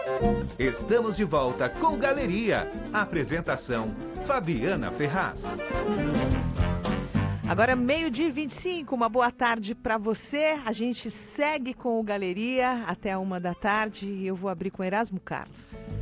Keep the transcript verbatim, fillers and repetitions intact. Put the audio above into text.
Estamos de volta com Galeria. Apresentação, Fabiana Ferraz. Agora, meio-dia e vinte e cinco, uma boa tarde para você. A gente segue com o Galeria até uma da tarde e eu vou abrir com Erasmo Carlos.